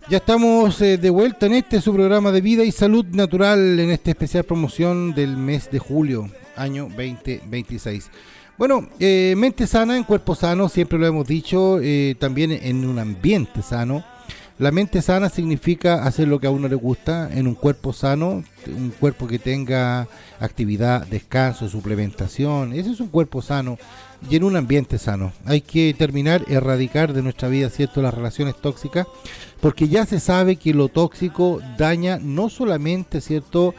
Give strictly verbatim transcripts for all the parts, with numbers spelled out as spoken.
Ya estamos eh, de vuelta en este su programa de vida y salud natural en esta especial promoción del mes de julio, año veinte veintiséis. Bueno, eh, mente sana en cuerpo sano, siempre lo hemos dicho, eh, también en un ambiente sano. La mente sana significa hacer lo que a uno le gusta en un cuerpo sano, un cuerpo que tenga actividad, descanso, suplementación. Ese es un cuerpo sano y en un ambiente sano. Hay que terminar, erradicar de nuestra vida, ¿cierto?, las relaciones tóxicas, porque ya se sabe que lo tóxico daña no solamente, ¿cierto?,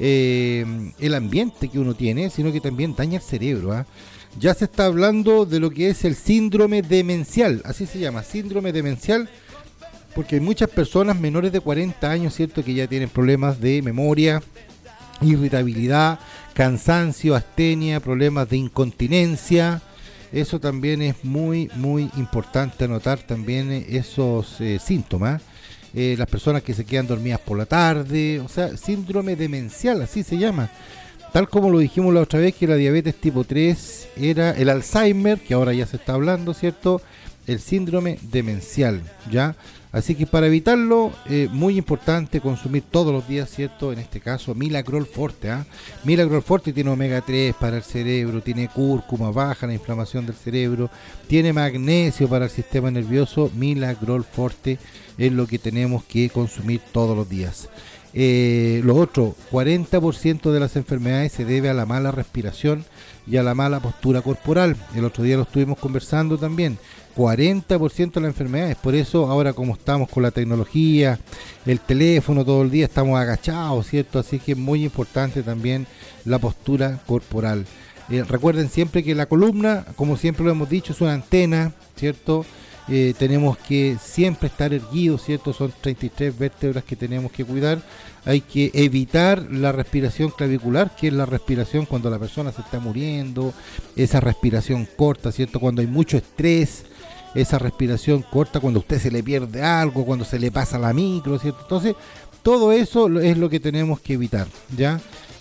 eh, el ambiente que uno tiene, sino que también daña el cerebro, ¿eh? Ya se está hablando de lo que es el síndrome demencial, así se llama, síndrome demencial, porque hay muchas personas menores de cuarenta años, ¿cierto?, que ya tienen problemas de memoria, irritabilidad, cansancio, astenia, problemas de incontinencia. Eso también es muy, muy importante anotar también esos eh, síntomas. Eh, las personas que se quedan dormidas por la tarde, o sea, síndrome demencial, así se llama. Tal como lo dijimos la otra vez que la diabetes tipo tres era el Alzheimer, que ahora ya se está hablando, ¿cierto?, el síndrome demencial, ¿ya? Así que para evitarlo, eh, muy importante consumir todos los días, ¿cierto? En este caso, Milagrol Forte, ¿ah? ¿eh? Milagrol Forte tiene omega tres para el cerebro, tiene cúrcuma, baja la inflamación del cerebro, tiene magnesio para el sistema nervioso. Milagrol Forte es lo que tenemos que consumir todos los días. Eh, lo otro, cuarenta por ciento de las enfermedades se debe a la mala respiración y a la mala postura corporal. El otro día lo estuvimos conversando también. cuarenta por ciento de las enfermedades, por eso ahora como estamos con la tecnología, el teléfono todo el día, estamos agachados, ¿cierto? Así que es muy importante también la postura corporal. Eh, recuerden siempre que la columna, como siempre lo hemos dicho, es una antena, ¿cierto? Eh, tenemos que siempre estar erguidos, ¿cierto? Son treinta y tres vértebras que tenemos que cuidar. Hay que evitar la respiración clavicular, que es la respiración cuando la persona se está muriendo, esa respiración corta, ¿cierto? Cuando hay mucho estrés, esa respiración corta cuando a usted se le pierde algo, cuando se le pasa la micro, ¿cierto? Entonces, todo eso es lo que tenemos que evitar, ¿ya?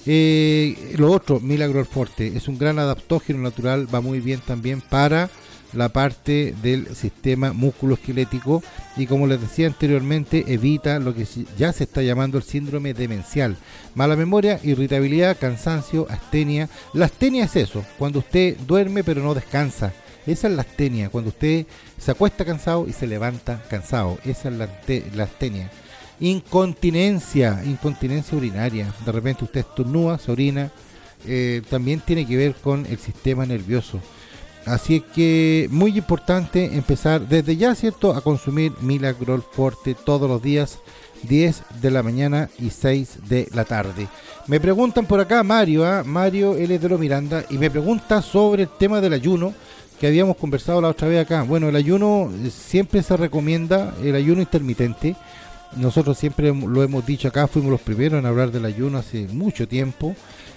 Eh, lo otro, Milagrol Forte, es un gran adaptógeno natural, va muy bien también para la parte del sistema musculoesquelético y, como les decía anteriormente, evita lo que ya se está llamando el síndrome demencial: mala memoria, irritabilidad, cansancio, astenia. La astenia es eso, cuando usted duerme pero no descansa. Esa es la astenia, cuando usted se acuesta cansado y se levanta cansado. Esa es la, la astenia. Incontinencia, incontinencia urinaria. De repente usted estornuda, se orina. Eh, también tiene que ver con el sistema nervioso. Así es que muy importante empezar desde ya, ¿cierto?, a consumir Milagrol Forte todos los días, diez de la mañana y seis de la tarde. Me preguntan por acá, Mario, ¿eh? Mario L. de lo Miranda, y me pregunta sobre el tema del ayuno que habíamos conversado la otra vez acá. Bueno, el ayuno siempre se recomienda, el ayuno intermitente. Nosotros siempre lo hemos dicho acá, fuimos los primeros en hablar del ayuno hace mucho tiempo.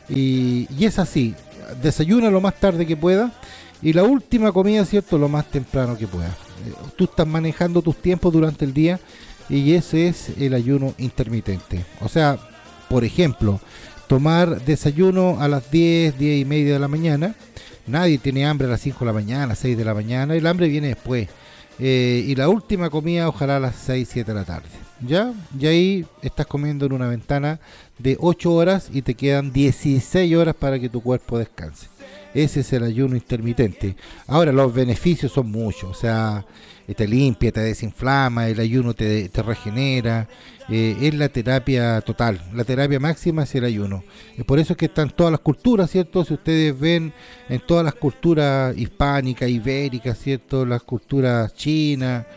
Y, y es así, desayuna lo más tarde que pueda. Y la última comida, ¿cierto?, lo más temprano que pueda. Eh, tú estás manejando tus tiempos durante el día y ese es el ayuno intermitente. O sea, por ejemplo, tomar desayuno a las diez, diez y media de la mañana. Nadie tiene hambre a las cinco de la mañana, a las seis de la mañana. El hambre viene después. Eh, y la última comida ojalá a las seis, siete de la tarde. ¿Ya? Y ahí estás comiendo en una ventana de ocho horas y te quedan dieciséis horas para que tu cuerpo descanse. Ese es el ayuno intermitente. Ahora, los beneficios son muchos. O sea, te limpia, te desinflama, el ayuno te, te regenera. Eh, es la terapia total. La terapia máxima es el ayuno. Es por eso es que están todas las culturas, ¿cierto? Si ustedes ven en todas las culturas hispánicas, ibéricas, ¿cierto? Las culturas chinas,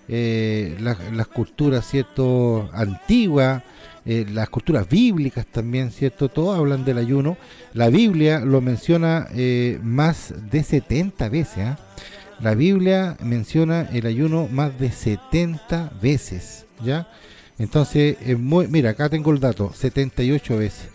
eh, las, las culturas, ¿cierto?, antiguas. Eh, las culturas bíblicas también, ¿cierto? Todos hablan del ayuno. La Biblia lo menciona eh, más de setenta veces, ¿eh? La Biblia menciona el ayuno más de setenta veces, ¿ya? Entonces, es muy, mira, acá tengo el dato, setenta y ocho veces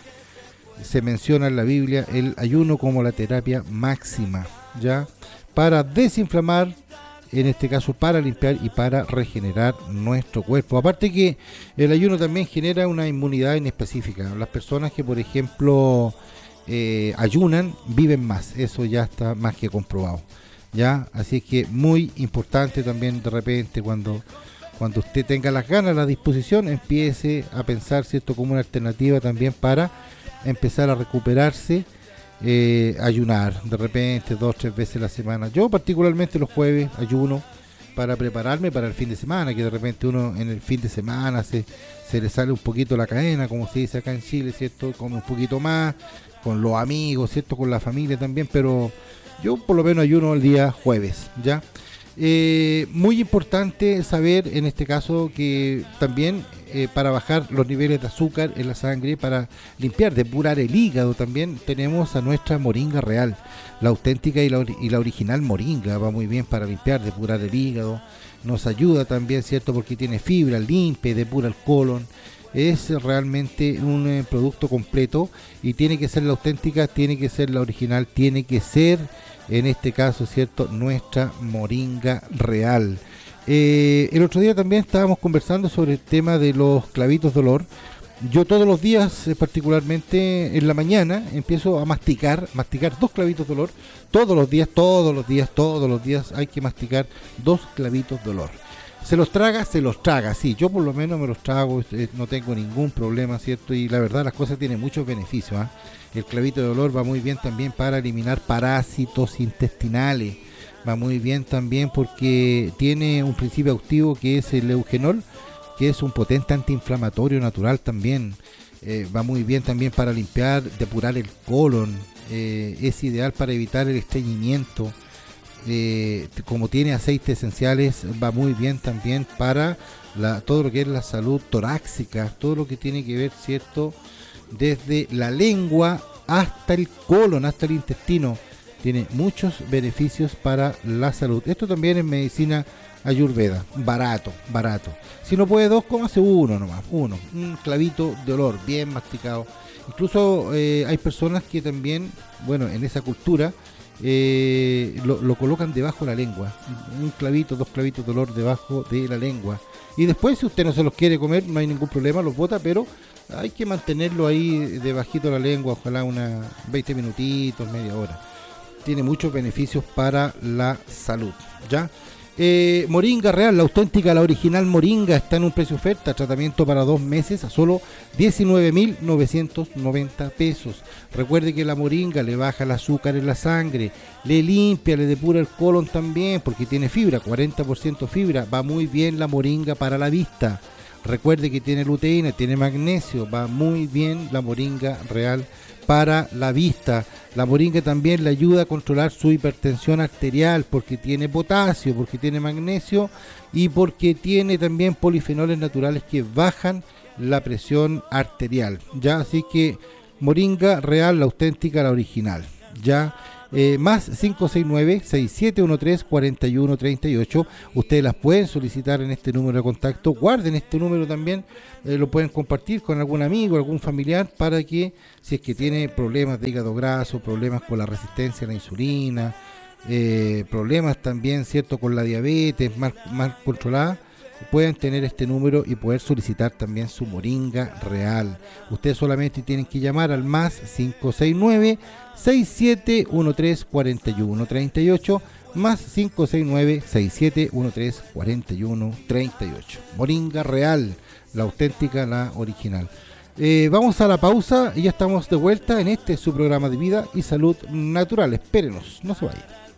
se menciona en la Biblia el ayuno como la terapia máxima, ¿ya? Para desinflamar, en este caso para limpiar y para regenerar nuestro cuerpo. Aparte que el ayuno también genera una inmunidad inespecífica. Las personas que, por ejemplo, eh, ayunan, viven más. Eso ya está más que comprobado, ¿ya? Así que muy importante también de repente cuando, Cuando usted tenga las ganas, la disposición, empiece a pensar, ¿cierto?, como una alternativa también para empezar a recuperarse, eh, ayunar de repente dos, tres veces a la semana. Yo particularmente los jueves ayuno para prepararme para el fin de semana, que de repente uno en el fin de semana se, se le sale un poquito la cadena, como se dice acá en Chile, ¿cierto? Come un poquito más, con los amigos, ¿cierto? Con la familia también, pero yo por lo menos ayuno el día jueves, ¿ya? Eh, muy importante saber en este caso que también eh, para bajar los niveles de azúcar en la sangre, para limpiar, depurar el hígado también, tenemos a nuestra moringa real, la auténtica y la, y la original moringa. Va muy bien para limpiar, depurar el hígado, nos ayuda también, ¿cierto?, porque tiene fibra, limpia, depura el colon. Es realmente un eh, producto completo y tiene que ser la auténtica, tiene que ser la original, tiene que ser, en este caso, ¿cierto?, nuestra moringa real. Eh, el otro día también estábamos conversando sobre el tema de los clavitos de olor. Yo todos los días, eh, particularmente en la mañana, empiezo a masticar, masticar dos clavitos de olor. Todos los días, todos los días, todos los días hay que masticar dos clavitos de olor. ¿Se los traga? Se los traga, sí, yo por lo menos me los trago, eh, no tengo ningún problema, ¿cierto? Y la verdad las cosas tienen muchos beneficios, ¿eh? El clavito de olor va muy bien también para eliminar parásitos intestinales, va muy bien también porque tiene un principio activo que es el eugenol, que es un potente antiinflamatorio natural también. Eh, va muy bien también para limpiar, depurar el colon, eh, es ideal para evitar el estreñimiento. Eh, como tiene aceites esenciales, va muy bien también para la, todo lo que es la salud torácica, todo lo que tiene que ver, ¿cierto?, desde la lengua hasta el colon, hasta el intestino. Tiene muchos beneficios para la salud. Esto también es medicina ayurveda, barato, barato. Si no puede dos, cómase uno nomás, uno, un clavito de olor bien masticado. Incluso eh, hay personas que también, bueno, en esa cultura eh, lo, lo colocan debajo de la lengua, un clavito, dos clavitos de olor debajo de la lengua. Y después, si usted no se los quiere comer, no hay ningún problema, los bota, pero hay que mantenerlo ahí debajito de la lengua, ojalá unas veinte minutitos, media hora. Tiene muchos beneficios para la salud, ¿ya? Eh, moringa real, la auténtica, la original moringa, está en un precio oferta, tratamiento para dos meses a solo diecinueve mil novecientos noventa pesos. Recuerde que la moringa le baja el azúcar en la sangre, le limpia, le depura el colon también, porque tiene fibra, cuarenta por ciento fibra. Va muy bien la moringa para la vista. Recuerde que tiene luteína, tiene magnesio, va muy bien la moringa real para la vista. La moringa también le ayuda a controlar su hipertensión arterial porque tiene potasio, porque tiene magnesio y porque tiene también polifenoles naturales que bajan la presión arterial, ¿ya? Así que moringa real, la auténtica, la original, ¿ya? Eh, más cinco seis nueve, seis siete uno tres, cuatro uno tres ocho. Ustedes las pueden solicitar en este número de contacto. Guarden este número también, eh, lo pueden compartir con algún amigo, algún familiar, para que si es que tiene problemas de hígado graso, problemas con la resistencia a la insulina, eh, problemas también, cierto, con la diabetes mal, mal controlada, pueden tener este número y poder solicitar también su moringa real. Ustedes solamente tienen que llamar al más cinco seis nueve, seis siete uno tres, cuatro uno tres ocho, más cinco seis nueve, seis siete uno tres, cuatro uno tres ocho. Moringa real, la auténtica, la original. Eh, vamos a la pausa y ya estamos de vuelta en este su programa de vida y salud natural. Espérenos, no se vayan.